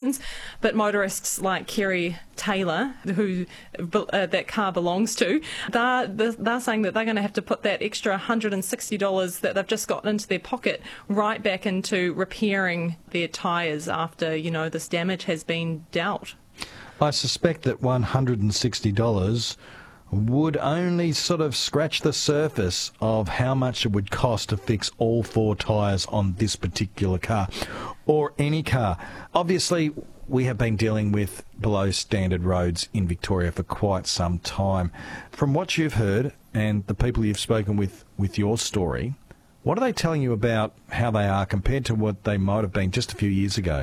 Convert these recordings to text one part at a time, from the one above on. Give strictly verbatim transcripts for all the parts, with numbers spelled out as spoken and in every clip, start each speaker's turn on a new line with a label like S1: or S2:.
S1: concerns. But motorists like Kerry Taylor, who uh, that car belongs to, they're, they're saying that they're going to have to put that extra one hundred sixty dollars that they've just got into their pocket right back into repairing their tyres after, you know, this damage has been dealt.
S2: I suspect that one hundred sixty dollars would only sort of scratch the surface of how much it would cost to fix all four tyres on this particular car, or any car. Obviously, we have been dealing with below standard roads in Victoria for quite some time. From what you've heard and the people you've spoken with with your story, what are they telling you about how they are compared to what they might have been just a few years ago?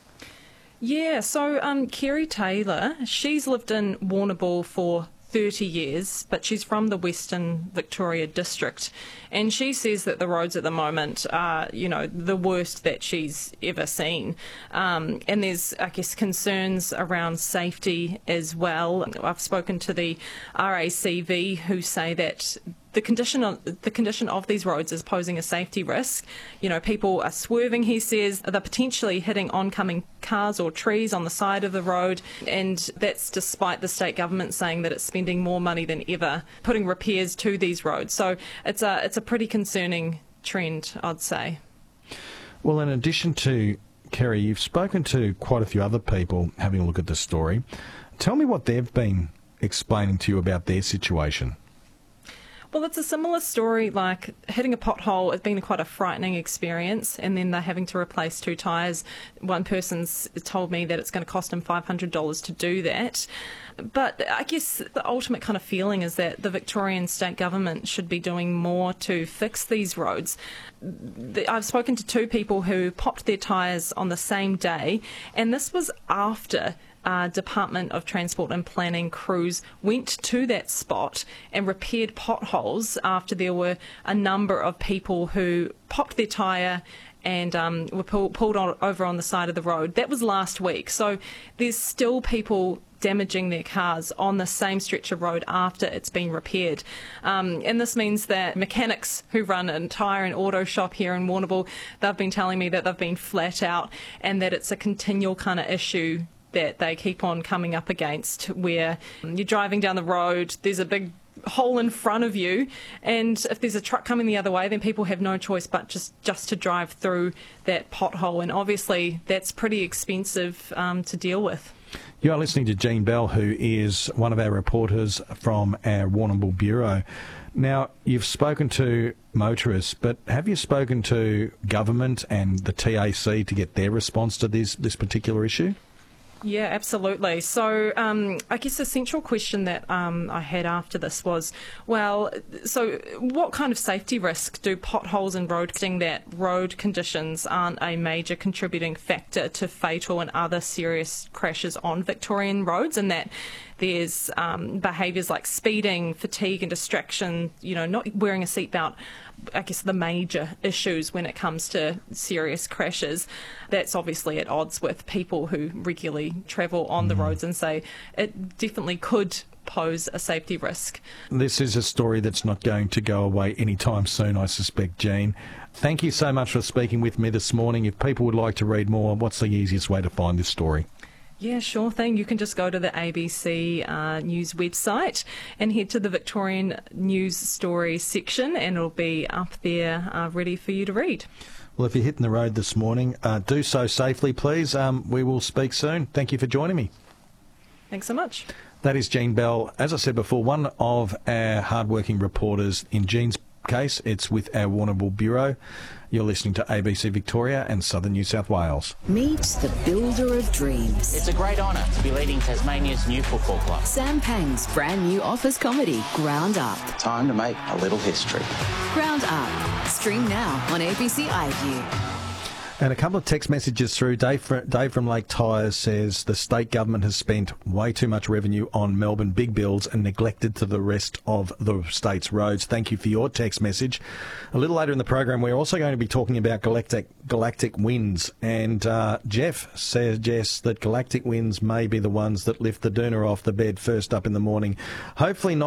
S1: Yeah, so um, Kerry Taylor, she's lived in Warrnambool for thirty years, but she's from the Western Victoria district, and she says that the roads at the moment are, you know, the worst that she's ever seen. Um, and there's, I guess, concerns around safety as well. I've spoken to the R A C V, who say that the condition of, the condition of these roads is posing a safety risk. You know, people are swerving, he says, they're potentially hitting oncoming cars or trees on the side of the road, and that's despite the state government saying that it's spending more money than ever putting repairs to these roads. So it's a it's a pretty concerning trend, I'd say.
S2: Well, in addition to Kerry, you've spoken to quite a few other people having a look at the story. Tell me what they've been explaining to you about their situation.
S1: Well, it's a similar story, like hitting a pothole. It's been quite a frightening experience, and then they're having to replace two tyres. One person's told me that it's going to cost them five hundred dollars to do that. But I guess the ultimate kind of feeling is that the Victorian state government should be doing more to fix these roads. I've spoken to two people who popped their tyres on the same day, and this was after Uh, Department of Transport and Planning crews went to that spot and repaired potholes after there were a number of people who popped their tyre and um, were pull, pulled on, over on the side of the road. That was last week. So there's still people damaging their cars on the same stretch of road after it's been repaired. Um, and this means that mechanics who run an tyre and auto shop here in Warrnambool, they've been telling me that they've been flat out and that it's a continual kind of issue that they keep on coming up against, where you're driving down the road, there's a big hole in front of you, and if there's a truck coming the other way, then people have no choice but just, just to drive through that pothole, and obviously that's pretty expensive um, to deal with.
S2: You are listening to Jean Bell, who is one of our reporters from our Warrnambool Bureau. Now, you've spoken to motorists, but have you spoken to government and the T A C to get their response to this, this particular issue?
S1: Yeah, absolutely. So um, I guess the central question that um, I had after this was, well, so what kind of safety risk do potholes and road that road conditions aren't a major contributing factor to fatal and other serious crashes on Victorian roads, and that there's um, behaviours like speeding, fatigue and distraction, you know, not wearing a seatbelt, I guess the major issues when it comes to serious crashes. That's obviously at odds with people who regularly travel on the roads and say it definitely could pose a safety risk.
S2: This is a story that's not going to go away anytime soon, I suspect, Jean. Thank you so much for speaking with me this morning. If people would like to read more, what's the easiest way to find this story?
S1: Yeah, sure thing. You can just go to the A B C uh, News website and head to the Victorian News Story section, and it'll be up there uh, ready for you to read.
S2: Well, if you're hitting the road this morning, uh, do so safely, please. Um, we will speak soon. Thank you for joining me.
S1: Thanks so much.
S2: That is Jean Bell. As I said before, one of our hard-working reporters. In Jean's case, it's with our Warrnambool Bureau. You're listening to A B C Victoria and Southern New South Wales.
S3: Meet the builder of dreams.
S4: It's a great honour to be leading Tasmania's new football club.
S3: Sam Pang's brand new office comedy, Ground Up.
S4: Time to make a little history.
S3: Ground Up. Stream now on A B C iView.
S2: And a couple of text messages through. Dave, Dave from Lake Tyres says the state government has spent way too much revenue on Melbourne big bills and neglected to the rest of the state's roads. Thank you for your text message. A little later in the program, we're also going to be talking about galactic galactic winds. And uh, Jeff suggests that galactic winds may be the ones that lift the doona off the bed first up in the morning. Hopefully not.